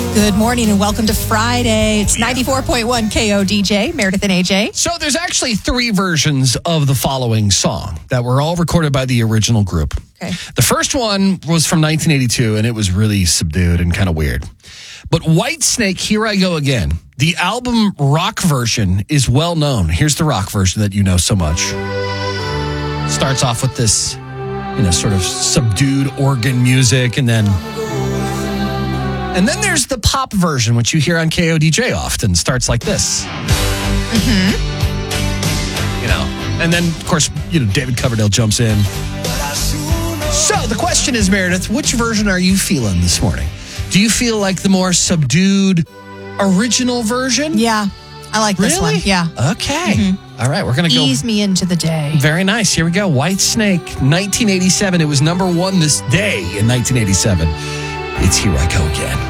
Good morning and welcome to Friday. It's 94.1 KODJ, Meredith and AJ. So there's actually 3 versions of the following song that were all recorded by the original group. Okay. The first one was from 1982, and it was really subdued and kind of weird. But Whitesnake, Here I Go Again, the album rock version is well known. Here's the rock version that you know so much. Starts off with this, sort of subdued organ music, and then there's the pop version, which you hear on KODJ often. Starts like this. Mm-hmm. And then, of course, David Coverdale jumps in. So the question is, Meredith, which version are you feeling this morning? Do you feel like the more subdued original version? Yeah, I like this one. Yeah. Okay. Mm-hmm. All right, we're going to go. Ease me into the day. Very nice. Here we go. Whitesnake, 1987. It was number 1 this day in 1987. It's Here I Go Again.